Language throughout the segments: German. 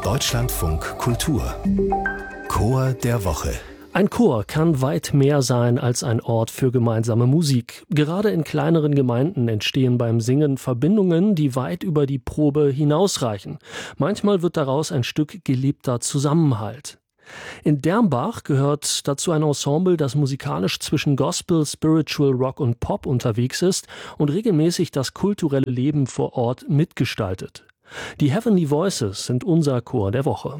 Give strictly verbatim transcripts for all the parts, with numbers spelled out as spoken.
Deutschlandfunk Kultur Chor der Woche. Ein Chor kann weit mehr sein als ein Ort für gemeinsame Musik. Gerade in kleineren Gemeinden entstehen beim Singen Verbindungen, die weit über die Probe hinausreichen. Manchmal wird daraus ein Stück gelebter Zusammenhalt. In Dermbach gehört dazu ein Ensemble, das musikalisch zwischen Gospel, Spiritual, Rock und Pop unterwegs ist und regelmäßig das kulturelle Leben vor Ort mitgestaltet. Die Heavenly Voices sind unser Chor der Woche.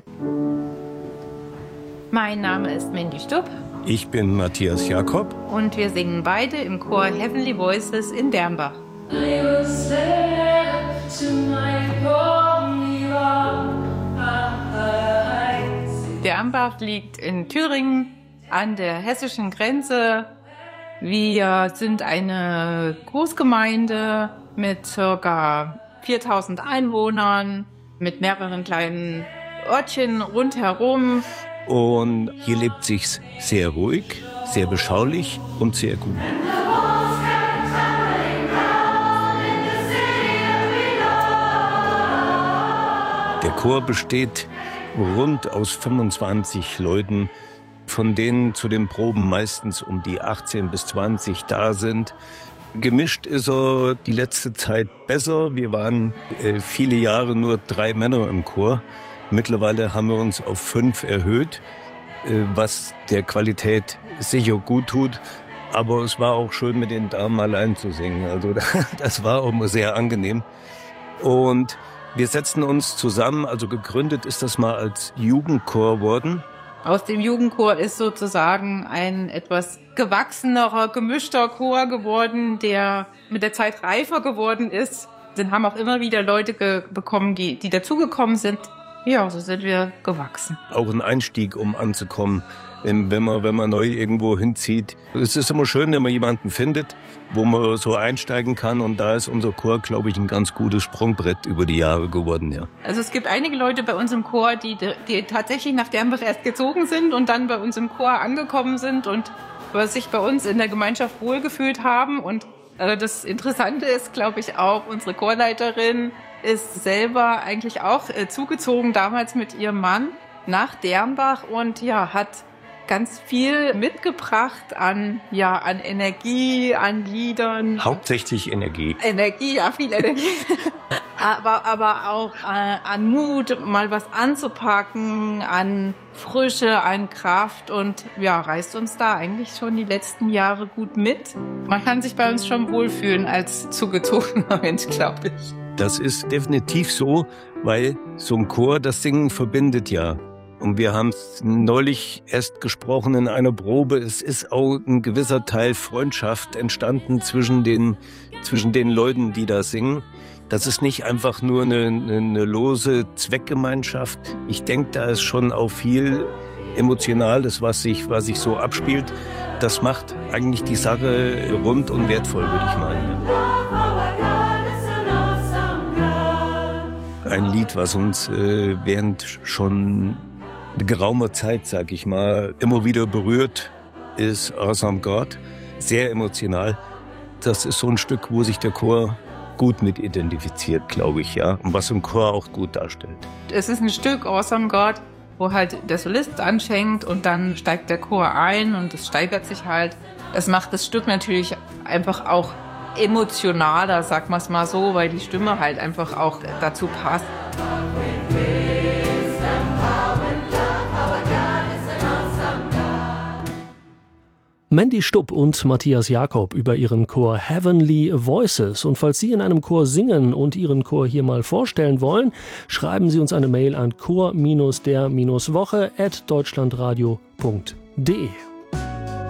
Mein Name ist Mandy Stupp. Ich bin Matthias Jakob. Und wir singen beide im Chor Heavenly Voices in Dermbach. Dermbach liegt in Thüringen an der hessischen Grenze. Wir sind eine Großgemeinde mit ca. viertausend Einwohnern, mit mehreren kleinen Örtchen rundherum. Und hier lebt sich's sehr ruhig, sehr beschaulich und sehr gut. Der Chor besteht rund aus fünfundzwanzig Leuten, von denen zu den Proben meistens um die achtzehn bis zwanzig da sind. Gemischt ist er die letzte Zeit besser. Wir waren äh, viele Jahre nur drei Männer im Chor. Mittlerweile haben wir uns auf fünf erhöht, äh, was der Qualität sicher gut tut. Aber es war auch schön, mit den Damen allein zu singen. Also das war auch immer sehr angenehm. Und wir setzen uns zusammen, also gegründet ist das mal als Jugendchor worden. Aus dem Jugendchor ist sozusagen ein etwas gewachsenerer, gemischter Chor geworden, der mit der Zeit reifer geworden ist. Dann haben auch immer wieder Leute ge- bekommen, die, die dazugekommen sind. Ja, so sind wir gewachsen. Auch ein Einstieg, um anzukommen, wenn man, wenn man neu irgendwo hinzieht. Es ist immer schön, wenn man jemanden findet, wo man so einsteigen kann. Und da ist unser Chor, glaube ich, ein ganz gutes Sprungbrett über die Jahre geworden, ja. Also es gibt einige Leute bei uns im Chor, die, die tatsächlich nach Dermbach erst gezogen sind und dann bei uns im Chor angekommen sind und sich bei uns in der Gemeinschaft wohlgefühlt haben. Und äh, das Interessante ist, glaube ich, auch, unsere Chorleiterin ist selber eigentlich auch äh, zugezogen, damals mit ihrem Mann nach Dermbach und ja, hat ganz viel mitgebracht an, ja, an Energie, an Liedern. Hauptsächlich Energie. Energie, ja, viel Energie. aber, aber auch äh, an Mut, mal was anzupacken, an Frische, an Kraft und ja, reißt uns da eigentlich schon die letzten Jahre gut mit. Man kann sich bei uns schon wohlfühlen als zugezogener Mensch, glaube ich. Das ist definitiv so, weil so ein Chor, das Singen verbindet ja. Und wir haben es neulich erst gesprochen in einer Probe. Es ist auch ein gewisser Teil Freundschaft entstanden zwischen den, zwischen den Leuten, die da singen. Das ist nicht einfach nur eine, eine, eine lose Zweckgemeinschaft. Ich denke, da ist schon auch viel Emotionales, was sich, was sich so abspielt. Das macht eigentlich die Sache rund und wertvoll, würde ich meinen. Ein Lied, was uns äh, während schon eine geraume Zeit, sag ich mal, immer wieder berührt, ist Awesome God. Sehr emotional. Das ist so ein Stück, wo sich der Chor gut mit identifiziert, glaube ich, ja. Und was im Chor auch gut darstellt. Es ist ein Stück Awesome God, wo halt der Solist anfängt und dann steigt der Chor ein und es steigert sich halt. Es macht das Stück natürlich einfach auch emotionaler, sag mal's mal so, weil die Stimme halt einfach auch dazu passt. Mandy Stupp und Matthias Jakob über ihren Chor Heavenly Voices. Und falls Sie in einem Chor singen und Ihren Chor hier mal vorstellen wollen, schreiben Sie uns eine Mail an chor der Woche at deutschlandradio punkt de.